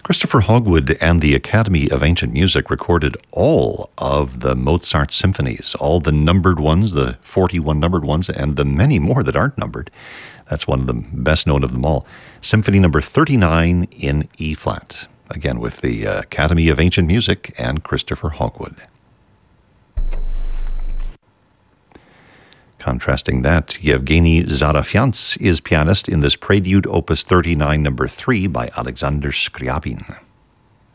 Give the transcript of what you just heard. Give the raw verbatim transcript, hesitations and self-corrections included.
Christopher Hogwood and the Academy of Ancient Music recorded all of the Mozart symphonies, all the numbered ones, the forty-one numbered ones, and the many more that aren't numbered. That's one of the best known of them all. Symphony number thirty-nine in E-flat. Again, with the Academy of Ancient Music and Christopher Hogwood. Contrasting that, Yevgeny Zarafyants is pianist in this Prelude Opus thirty-nine number three by Alexander Scriabin.